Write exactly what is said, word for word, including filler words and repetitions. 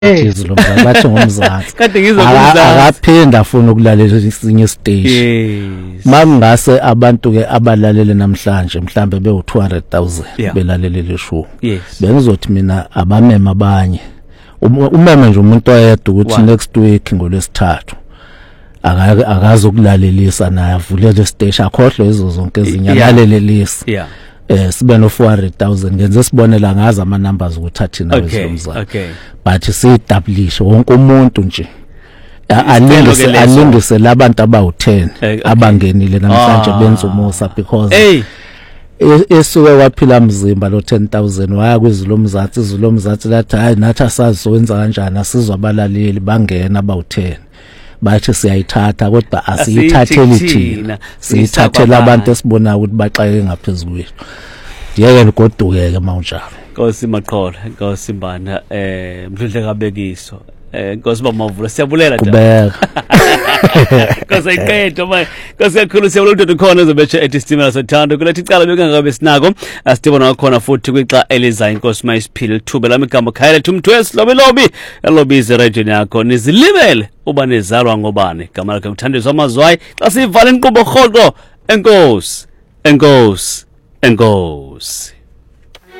Izwi lomzansi bathi ngomzansi kade ngizokuzansi akaphinda afuna ukulalela isinye stage yes mangase abantu ke abalalele namhlanje mhlambe be two hundred thousand Yeah. belalele le show yes bengizothi mina abamema abanye umeme nje umuntu oyedwa ukuthi Wow. next week ngolwesithathu aka akazokulalelisa naye avulele stage akhohlwe izo zonke ezinyalalelelisa yeah eh sibe no four hundred thousand ngenze sibonela ngazi ama numbers ukuthi athina okay wezomzana okay but si-establish wonke umuntu nje alungise alungise labantu abawu ten abangenile namhlanje benza umusa because hey esuke waphila mzimba lo ten thousand waya kwizilo mzansi izilo mzansi lathi hayi nathi asazi sowenza kanjani asizwa abalaleli bangena abawu ten bathi siyayithatha kodwa asiyithatheli thina siyithathela abantu esibona ukuthi baxake ngaphezulu kwethu ndiyeke ligoduke ke mawunjalo Nkosi Maqhola Nkosi Mbana eh Mdludle Kabekiso eh Nkosi Bamavula siyabulela kubeka Nkosi ayiqedwe manje Nkosi kakhulu siyabulela ukuthi khona ezobeche etistimela sothando kulethi icala bekungabe sinako asitibona ngakhona futhi kwixa elizayo Nkosi Mayisiphile thuba lami igama khayela thumthwesi lobi lobi lobi ize region yakho nizilibele uba nezalwa ngobani igama lakhe uthandizwa amazwayi xa sivala inkqubo rhoqo enkosi enkosi enkosi